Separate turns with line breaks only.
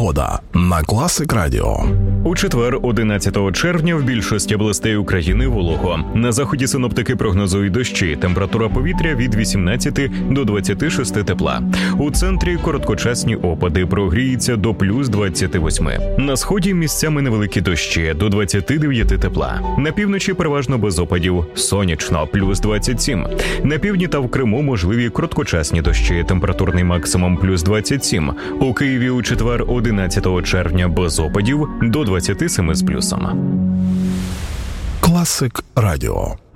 Погода на Класик Радіо.
У четвер, 11 червня, в більшості областей України волого. На заході синоптики прогнозують дощі. Температура повітря від 18 до 26 тепла. У центрі короткочасні опади, прогріється до плюс 28. На сході місцями невеликі дощі, до 29 тепла. На півночі переважно без опадів, сонячно, плюс 27. На півдні та в Криму можливі короткочасні дощі, температурний максимум плюс 27. У Києві у четвер, 11 червня, без опадів, до 27 з плюсом.
Класик Радіо.